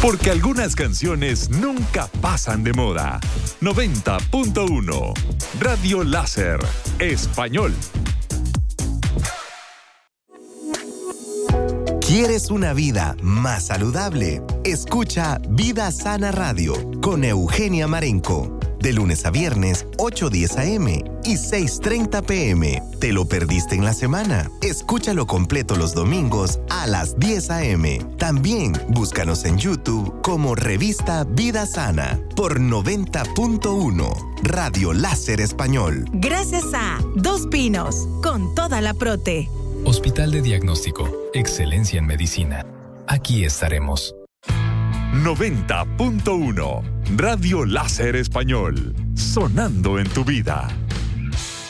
Porque algunas canciones nunca pasan de moda. 90.1 Radio Láser Español. ¿Quieres una vida más saludable? Escucha Vida Sana Radio con Eugenia Marenco. De lunes a viernes, 8:10 a.m. y 6:30 p.m. ¿Te lo perdiste en la semana? Escúchalo completo los domingos a las 10 a.m. También búscanos en YouTube como Revista Vida Sana por 90.1 Radio Láser Español. Gracias a Dos Pinos, con toda la prote. Hospital de Diagnóstico, excelencia en medicina. Aquí estaremos. 90.1 Radio Láser Español, sonando en tu vida.